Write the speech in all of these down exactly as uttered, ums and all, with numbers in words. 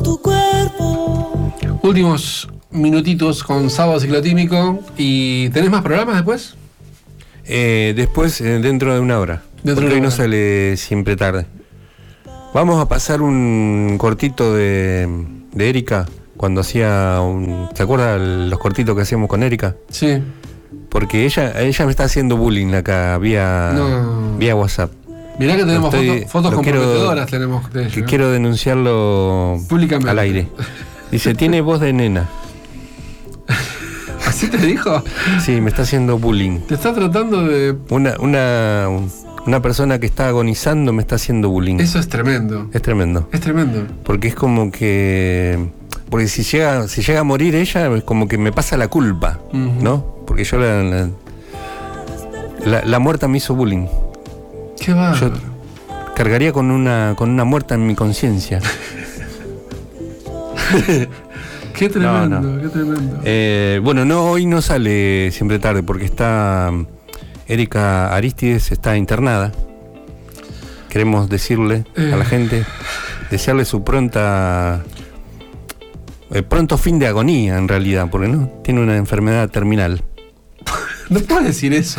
tu cuerpo. Últimos minutitos con Sábado Ciclotímico. ¿Y tenés más programas después? Eh, después, eh, dentro de una hora. Dentro porque de hoy una no hora. sale siempre tarde. Vamos a pasar un cortito de, de Erika, cuando hacía un... ¿Se acuerda los cortitos que hacíamos con Erika? Sí. Porque ella, ella me está haciendo bullying acá, vía, No. vía WhatsApp. Mirá que tenemos Estoy- fotos, fotos lo quiero- comprometedoras tenemos de ella, Que ¿eh? quiero denunciarlo Públicamente. al aire. Dice, tiene voz de nena. ¿Así te dijo? Sí, me está haciendo bullying. Te está tratando de... Una, una, una persona que está agonizando me está haciendo bullying. Eso es tremendo. Es tremendo. Es tremendo. Porque es como que... Porque si llega, si llega a morir ella, es como que me pasa la culpa, Ujú. ¿no? Porque yo la, la, la, la muerta me hizo bullying. Qué bárbaro. Yo cargaría con una, con una muerta en mi conciencia. Qué tremendo, No, no. qué tremendo. Eh, bueno, no, hoy no sale siempre tarde porque está Erika Aristides está internada. Queremos decirle Eh. a la gente, desearle su pronta eh, pronto fin de agonía en realidad, porque no tiene una enfermedad terminal. No puedes decir eso.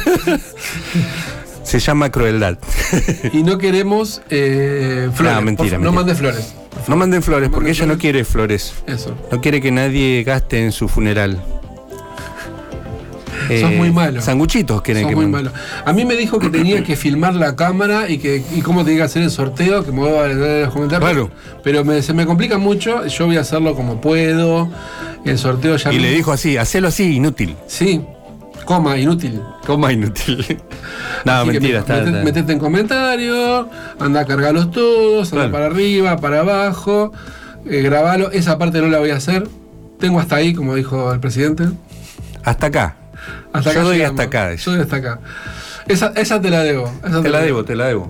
Se llama crueldad. Y no queremos eh, flores. No, mentira, Por fa- No mentira. mandes flores. No manden flores No porque manden ella no flores. quiere flores. Eso. No quiere que nadie gaste en su funeral. Sos muy malo. Sanguchitos quieren Sos que muy manden. malo. A mí me dijo que tenía que filmar la cámara y que y cómo tenía que hacer el sorteo, que me voy a leer en los comentarios. Claro. Pero me- se me complica mucho, yo voy a hacerlo como puedo. El sorteo ya Y me- le dijo así, hacelo así, inútil. Sí, coma, inútil. Coma inútil. No, Así que mentira, está, metete, está. metete en comentarios, anda a cargarlos todos, anda Claro. para arriba, para abajo, eh, grabalo. Esa parte no la voy a hacer. Tengo hasta ahí, como dijo el presidente. Hasta acá. Hasta Yo doy llegamos. hasta acá. Yo doy hasta acá. Esa, esa te la debo. esa Te la debo, te la debo.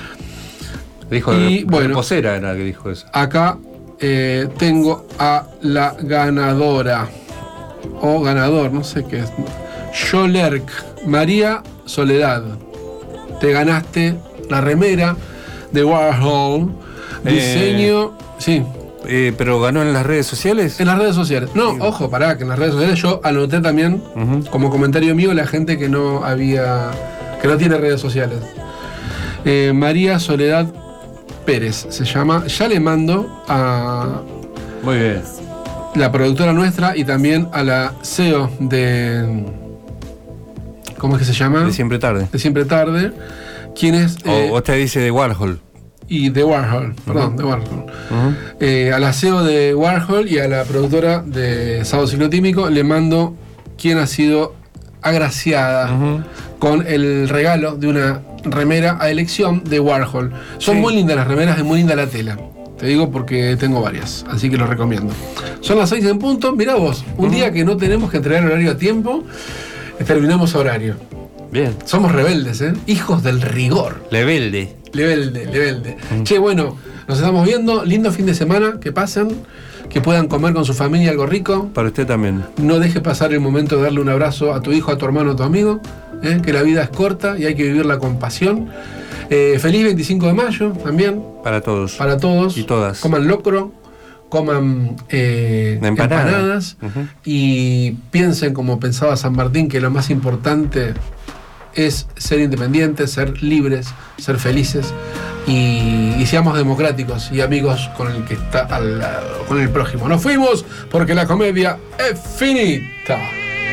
Dijo, Y, de- bueno. reposera era que dijo eso. Acá eh, tengo a la ganadora. O ganador, no sé qué es. Yolerk, María Soledad. Te ganaste la remera de Warhol. Eh. Diseño. Sí, Eh, pero ganó en las redes sociales. en las redes sociales. No, ojo, pará, que en las redes sociales yo anoté también, Ujú. como comentario mío, la gente que no había. Que no tiene redes sociales. Eh, María Soledad Pérez se llama. Ya le mando a Muy bien. la productora nuestra y también a la C E O de. ¿Cómo es que se llama? De siempre tarde. De Siempre Tarde. ¿Quién es? O, Eh, o te dice de Warhol. y de Warhol, perdón, de Warhol. Ujú. Eh, a la C E O de Warhol y a la productora de Sábado Ciclotímico le mando quién ha sido agraciada Ujú. con el regalo de una remera a elección de Warhol. Son Sí. muy lindas las remeras, es muy linda la tela. Te digo porque tengo varias, así que lo recomiendo. Son las seis en punto, mirá vos, un día que no tenemos que entregar horario a tiempo, terminamos a horario. Bien. Somos rebeldes, ¿eh? Hijos del rigor. Lebelde. Lebelde, lebelde. Mm. Che, bueno, nos estamos viendo. Lindo fin de semana, que pasen, que puedan comer con su familia algo rico. Para usted también. No dejes pasar el momento de darle un abrazo a tu hijo, a tu hermano, a tu amigo. ¿eh? Que la vida es corta y hay que vivirla con pasión. Eh, feliz veinticinco de mayo también, Para todos. para todos. Y todas. Coman locro, coman eh, La empanada. empanadas Ujú. y piensen como pensaba San Martín, que lo más importante es ser independientes, ser libres, ser felices y, y seamos democráticos y amigos con el que está al lado, con el prójimo. Nos fuimos porque la comedia es finita.